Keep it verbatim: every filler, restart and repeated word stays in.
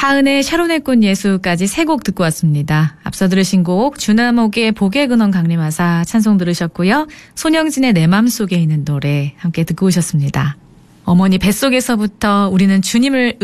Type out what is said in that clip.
하은의 샤론의 꽃 예수까지 세 곡 듣고 왔습니다. 앞서 들으신 곡 주나목의 복의 근원 강림하사 찬송 들으셨고요. 손영진의 내 맘속에 있는 노래 함께 듣고 오셨습니다. 어머니 뱃속에서부터 우리는 주님을